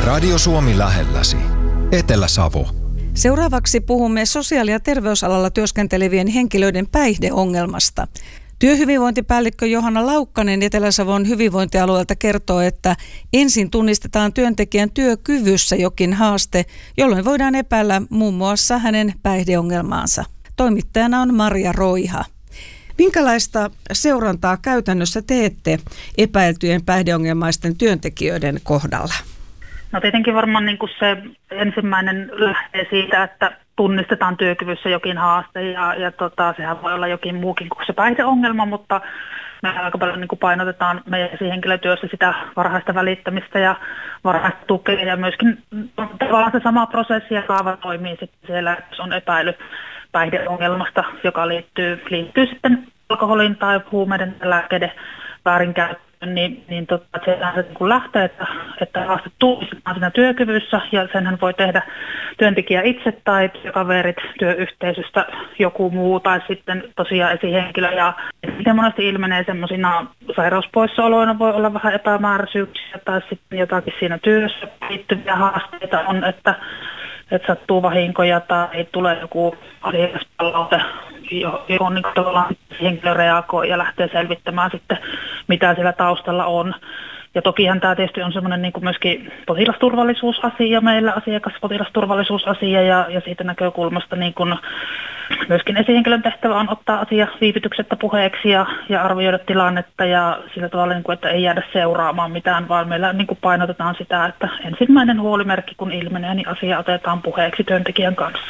Radio Suomi lähelläsi. Etelä-Savo. Seuraavaksi puhumme sosiaali- ja terveysalalla työskentelevien henkilöiden päihdeongelmasta. Työhyvinvointipäällikkö Johanna Laukkanen Etelä-Savon hyvinvointialueelta kertoo, että ensin tunnistetaan työntekijän työkyvyssä jokin haaste, jolloin voidaan epäillä muun muassa hänen päihdeongelmaansa. Toimittajana on Maria Roiha. Minkälaista seurantaa käytännössä teette epäiltyjen päihdeongelmaisten työntekijöiden kohdalla? No tietenkin varmaan niin kuin se ensimmäinen lähtee siitä, että tunnistetaan työkyvyssä jokin haaste ja sehän voi olla jokin muukin kuin se päihdeongelma, mutta me aika paljon niin kuin painotetaan meidän esihenkilötyössä sitä varhaista välittämistä ja varhaista tukea ja myöskin tavallaan se sama prosessi ja kaava toimii sitten siellä, jos on epäily päihdeongelmasta, joka liittyy sitten alkoholin tai huumeiden ja lääkkeiden väärinkäyttöön. Sieltä se niin lähtee, että haaste tunnistetaan siinä työkyvyssä ja senhän voi tehdä työntekijä itse tai työkaverit työyhteisöstä joku muu tai sitten tosiaan esihenkilö. Ja miten monesti ilmenee semmoisina sairauspoissaoloina voi olla vähän epämääräisyyksiä tai sitten jotakin siinä työssä liittyviä haasteita on, että sattuu vahinkoja tai tulee joku asiakaspalaute, johon niin tavallaan henkilö reagoi ja lähtee selvittämään sitten, mitä siellä taustalla on. Ja tokihan tämä tietysti on semmoinen niin kuin myöskin potilasturvallisuusasia meillä, asiakaspotilasturvallisuusasia ja siitä näkökulmasta niin kuin myöskin esihenkilön tehtävä on ottaa asia viivytyksettä puheeksi ja arvioida tilannetta ja sillä tavalla, niin kuin, että ei jäädä seuraamaan mitään, vaan meillä niin kuin painotetaan sitä, että ensimmäinen huolimerkki kun ilmenee, niin asia otetaan puheeksi työntekijän kanssa.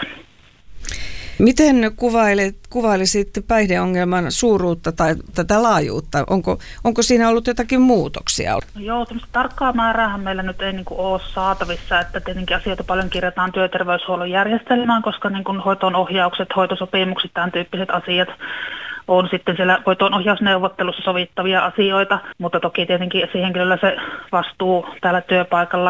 Miten kuvailisit päihdeongelman suuruutta tai tätä laajuutta? Onko siinä ollut jotakin muutoksia? Joo, tämmöistä tarkkaa määräähän meillä nyt ei niin kuin ole saatavissa, että tietenkin asioita paljon kirjataan työterveyshuollon järjestelmään, koska niin kuin hoitoon ohjaukset, hoitosopimukset, tämän tyyppiset asiat on sitten siellä hoitoon ohjausneuvottelussa sovittavia asioita, mutta toki tietenkin esihenkilöllä se vastuu täällä työpaikalla